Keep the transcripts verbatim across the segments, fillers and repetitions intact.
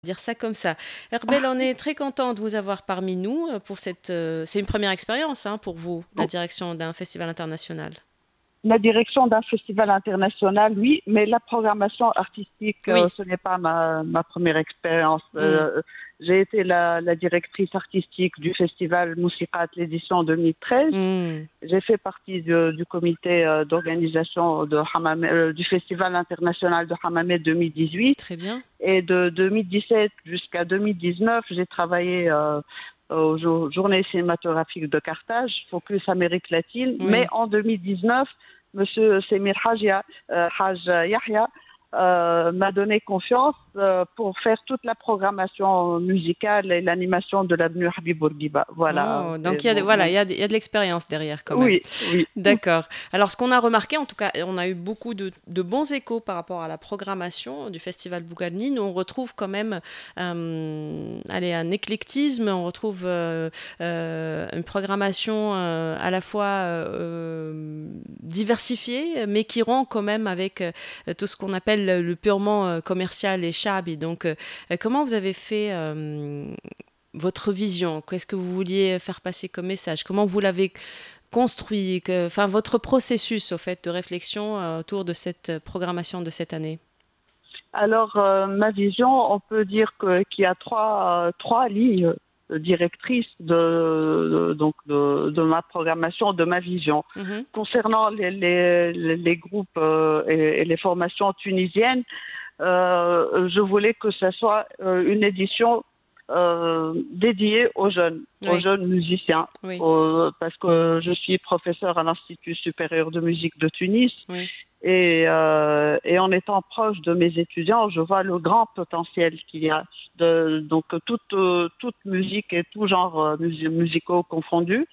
Dire ça comme ça. Herbel, on est très content de vous avoir parmi nous euh, pour cette. euh, c'est une première expérience hein, pour vous, la direction d'un festival international. La direction d'un festival international, oui, mais la programmation artistique, euh, Oui. ce n'est pas ma, ma première expérience. Hmm. Euh, j'ai été la, la directrice artistique du festival Moussikat l'édition deux mille treize. Hmm. J'ai fait partie de- du comité euh, d'organisation de Hammamet- euh, du festival international de Hammamet deux mille dix-huit. Très bien. Et de deux mille dix-sept jusqu'à deux mille dix-neuf, j'ai travaillé euh, aux jour- journées cinématographiques de Carthage, Focus Amérique latine. Mais Oui. en deux mille dix-neuf, Monsieur Semir Hajia, euh, Haj Yahya euh, m'a donné confiance euh, pour faire toute la programmation musicale et l'animation de l'avenue Habib Bourguiba. Voilà, Oh, c'est donc il y a de, mon, voilà, mon- il y a, de il y a de l'expérience derrière quand même. Oui, oui. D'accord. Alors, ce qu'on a remarqué, en tout cas, on a eu beaucoup de, de bons échos par rapport à la programmation du Festival Bougalmine. On retrouve quand même euh, allez, un éclectisme, on retrouve euh, euh, une programmation euh, à la fois euh, diversifiée, mais qui rend quand même avec euh, tout ce qu'on appelle le purement euh, commercial et chabi. Donc, euh, comment vous avez fait euh, votre vision? Qu'est-ce que vous vouliez faire passer comme message? Comment vous l'avez construit, que, enfin votre processus au fait de réflexion euh, autour de cette programmation de cette année. Alors, euh, ma vision, on peut dire que, qu'il y a trois, euh, trois lignes directrices de, de- donc de, de ma programmation, de ma vision. Mhm. Concernant les, les, les groupes euh, et, et les formations tunisiennes, euh, je voulais que ce soit euh, une édition euh, dédiée aux jeunes, aux Oui, jeunes musiciens, oui, au- parce que je suis professeur à l'Institut supérieur de musique de Tunis oui. et, euh, et en étant proche de mes étudiants, je vois le grand potentiel qu'il y a. De, donc toute, euh, toute musique et tout genre euh, mus- musicaux confondus.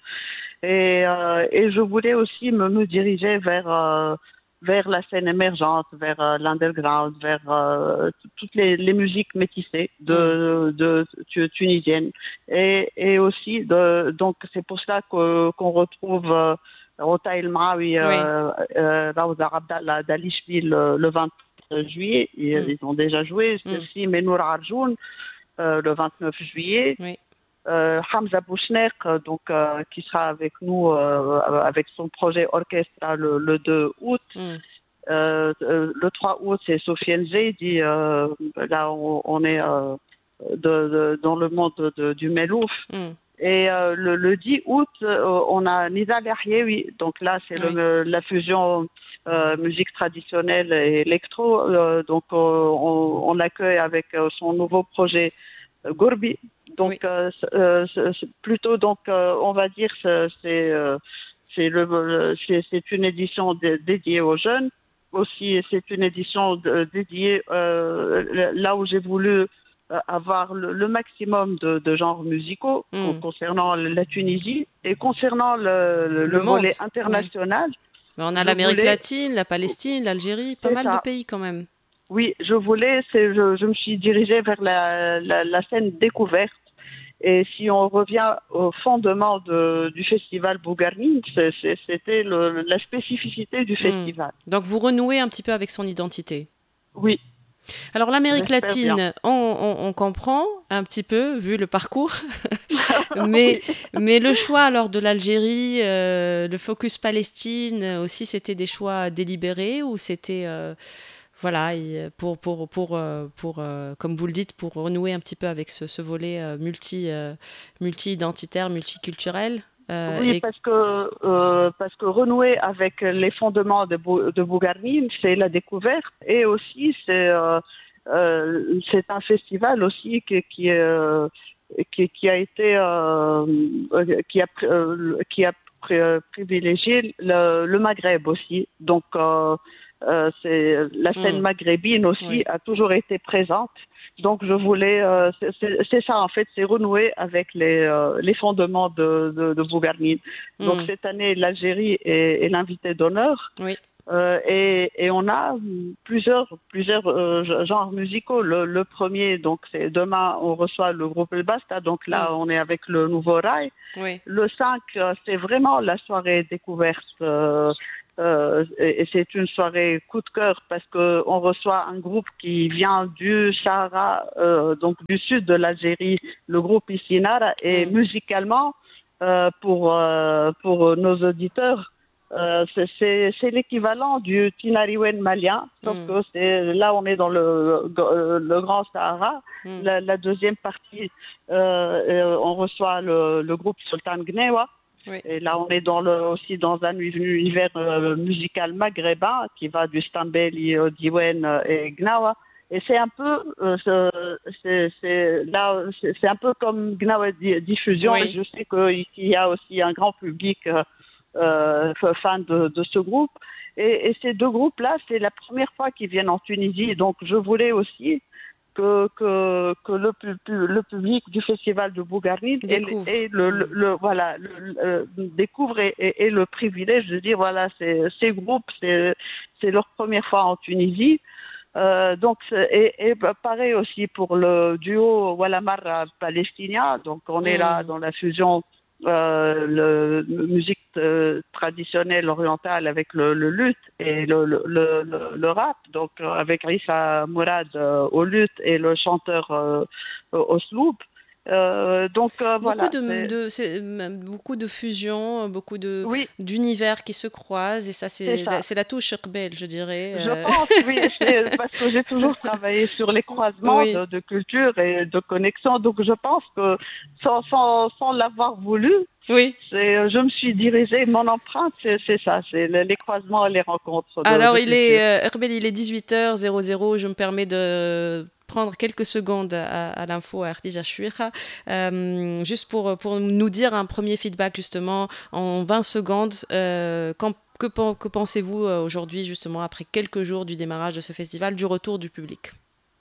Et, euh, et je voulais aussi me, me diriger vers, euh, vers la scène émergente, vers euh, l'underground, vers euh, t- toutes les, les musiques métissées Mm. de, de, tu- tunisiennes. Et, et aussi, de, donc c'est pour cela que, qu'on retrouve euh, Rota El Mawi, Oui. euh, euh, Rawda Abdallah d'Alishville le, le vingt juillet. Ils, Mm. ils ont déjà joué. Mm. Ceci, Menour Arjoun euh, le vingt-neuf juillet. Oui. Euh, Hamza Bouchner, euh, donc, euh, qui sera avec nous euh, avec son projet orchestre le, le deux août. Mm. Euh, euh, le trois août, c'est Sofiane Zeydi. Euh, là, on, on est euh, de, de, dans le monde de, du Melouf. Mm. Et euh, le, le dix août, euh, on a Nida Lahiewi. Donc là, c'est Oui. le, la fusion euh, musique traditionnelle et électro. Euh, donc euh, on, on l'accueille avec euh, son nouveau projet euh, Gourbi. Donc Oui. euh, c'est- euh, c'est- c'est plutôt, donc euh, on va dire, c'est c'est euh, c'est le, le- c'est c'est une édition dé- dédiée aux jeunes. Aussi, c'est une édition de- dédiée euh, là où j'ai voulu euh, avoir le, le maximum de, de genres musicaux con- Mm. concernant la Tunisie et concernant le, le, Le le monde. volet Oui. international. Mais on a Je l'Amérique voulais, latine, la Palestine, l'Algérie, pas c'est mal de ça. pays quand même. Oui, je voulais, c'est, je, je me suis dirigée vers la, la, la scène découverte. Et si on revient au fondement de, du festival Bougarni, c'est- c'est- c'était le- la spécificité du Mm. festival. Donc vous renouez un petit peu avec son identité. Oui, Alors l'Amérique j'espère bien. latine, on, on- on comprend un petit peu vu le parcours, mais, Oui. mais le choix alors de l'Algérie, euh, le focus Palestine euh, aussi, c'était des choix délibérés ou c'était euh, voilà il- pour pour pour euh, pour euh, comme vous le dites pour renouer un petit peu avec ce, ce volet euh, multi euh, multi-identitaire, multiculturel euh, Oui, et parce que euh, parce que renouer avec les fondements de, Bou- de Bougarni, c'est la découverte et aussi c'est euh, euh, c'est un festival aussi qui qui, euh, qui, qui a été euh, euh, qui a pr- euh, qui a pr- privilégié le, le Maghreb aussi. Donc euh, euh, c'est la scène Hmm, maghrébine aussi oui. a toujours été présente. Donc je voulais, euh, c'est c'est- c'est ça en fait, c'est renouer avec les, euh, les fondements de, de, de Bougarni. Donc Hmm, cette année, l'Algérie est, est l'invité d'honneur oui. euh, et, et on a plusieurs, plusieurs euh, genres musicaux. Le, le premier, donc c'est demain, on reçoit le groupe El Basta, donc Hmm, là on est avec le nouveau rail. oui. Le cinq, euh, c'est vraiment la soirée découverte. Euh, euh, et, et c'est une soirée coup de cœur parce que on reçoit un groupe qui vient du Sahara, euh, donc du sud de l'Algérie, le groupe Isinara, et Mm. musicalement, euh, pour euh, pour nos auditeurs, euh, c'est, c'est, c'est l'équivalent du Tinariwen malien, sauf Mm. que c'est là on est dans le le Grand Sahara. Mm. La, la deuxième partie, euh, euh, on reçoit le, le groupe Sultan Gnewa. Oui. Et là, on est dans le, aussi dans un univers euh, musical maghrébin qui va du Stambeli au Diwen euh, et Gnawa. Et c'est un peu, euh, c'est, c'est, là, c'est, c'est un peu comme Gnawa Diffusion. Oui. Et je sais qu'il y a aussi un grand public euh, euh, fan de, de ce groupe. Et, et ces deux groupes-là, c'est la première fois qu'ils viennent en Tunisie. Donc, je voulais aussi que, que, que le, le public du festival de Bougarnine Découvre. et, et le, le, le, voilà, le, le, découvre et, et, et le privilège de dire voilà, c'est, ces groupes, c'est, c'est leur première fois en Tunisie. Euh, donc, et, et pareil aussi pour le duo Walamar palestinien. Donc, on est là dans la fusion euh, le, le musique euh, traditionnelle orientale avec le, le luth et le, le, le, le rap. Donc, euh, avec Rissa Mourad euh, au luth et le chanteur euh, au sloop. Euh, donc euh, beaucoup voilà. De, c'est... de, c'est, beaucoup de fusions, beaucoup de, oui. d'univers qui se croisent et ça c'est, c'est, ça. La, c'est la touche rebelle, je dirais. Je euh... pense, oui, c'est parce que j'ai toujours travaillé sur les croisements oui. de, de culture et de connexion, donc je pense que sans, sans, sans l'avoir voulu, oui. c'est, je me suis dirigée, mon empreinte, c'est, c'est ça, c'est les croisements et les rencontres. De, Alors de il est, euh, Rebelle, il est dix-huit heures, je me permets de prendre quelques secondes à, à l'info à Ardija Chouira, euh, juste pour, pour nous dire un premier feedback justement en vingt secondes. Euh, quand, que, que pensez-vous aujourd'hui justement après quelques jours du démarrage de ce festival, du retour du public?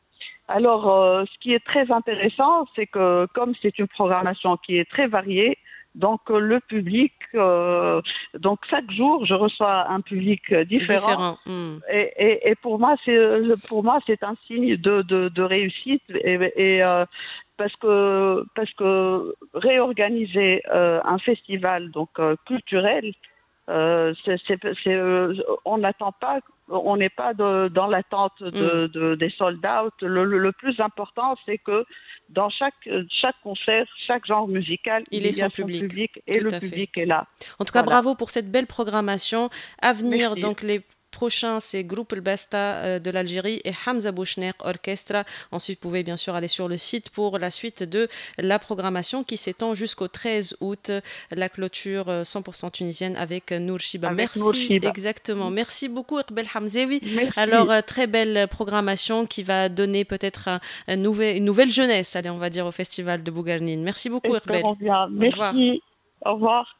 Alors, euh, ce qui est très intéressant, c'est que comme c'est une programmation qui est très variée, donc euh, le public, euh, donc chaque jour, je reçois un public différent. Différent. Mm. Et, et, et pour moi, c'est pour moi c'est un signe de, de, de réussite et, et euh, parce que parce que réorganiser euh, un festival donc euh, culturel, euh, c'est, c'est, c'est, euh, on n'attend pas. On n'est pas de, dans l'attente de, mm. de, des sold out. Le, le, le plus important, c'est que dans chaque, chaque concert, chaque genre musical, il, il est y a son son public, public et le public fait. est là. En tout cas, voilà. bravo pour cette belle programmation. À venir, Merci. donc les prochains, c'est Groupe El Besta de l'Algérie et Hamza Bouchner Orchestra. Ensuite, vous pouvez bien sûr aller sur le site pour la suite de la programmation qui s'étend jusqu'au treize août. La clôture cent pour cent tunisienne avec Nour Shiba. Avec Merci, Nour Shiba. Exactement. Merci beaucoup, Erbel Hamzewi. Merci. Alors, très belle programmation qui va donner peut-être un, un nouvel, une nouvelle jeunesse, allez, on va dire, au Festival de Bougarnine. Merci beaucoup, Erbel. Merci. Au revoir. Au revoir.